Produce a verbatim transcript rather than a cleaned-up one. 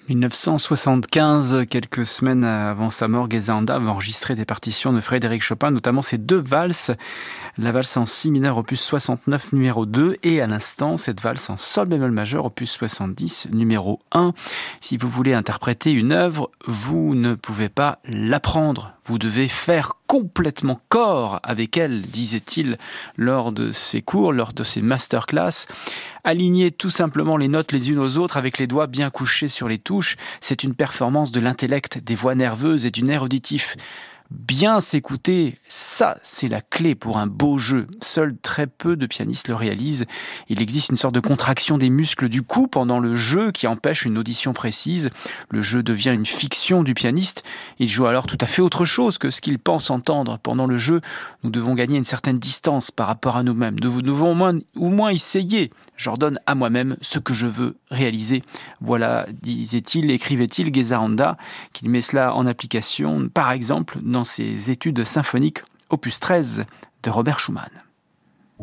dix-neuf cent soixante-quinze, quelques semaines avant sa mort, Géza-Anda avait enregistré des partitions de Frédéric Chopin, notamment ces deux valses. La valse en si mineur, opus soixante-neuf, numéro deux, et à l'instant, cette valse en sol bémol majeur, opus soixante-dix, numéro un. Si vous voulez interpréter une œuvre, vous ne pouvez pas l'apprendre. Vous devez faire complètement corps avec elle, disait-il lors de ses cours, lors de ses masterclass. Aligner tout simplement les notes les unes aux autres avec les doigts bien couchés sur les touches, c'est une performance de l'intellect, des voix nerveuses et du nerf auditif. Bien s'écouter, ça c'est la clé pour un beau jeu. Seuls très peu de pianistes le réalisent. Il existe une sorte de contraction des muscles du cou pendant le jeu qui empêche une audition précise. Le jeu devient une fiction du pianiste. Il joue alors tout à fait autre chose que ce qu'il pense entendre. Pendant le jeu, nous devons gagner une certaine distance par rapport à nous-mêmes. Nous devons au moins, au moins essayer. J'ordonne à moi-même ce que je veux réaliser. Voilà, disait-il, écrivait-il, Géza-Anda, qu'il met cela en application, par exemple, dans ses études symphoniques, opus treize de Robert Schumann.